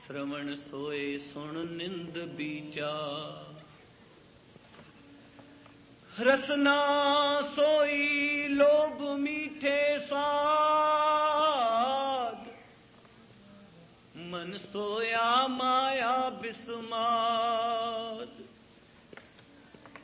श्रवण सोए सुन निंद बीचा, रसना सोई लोभ मीठे स्वाद, मन सोया माया बिस्माद।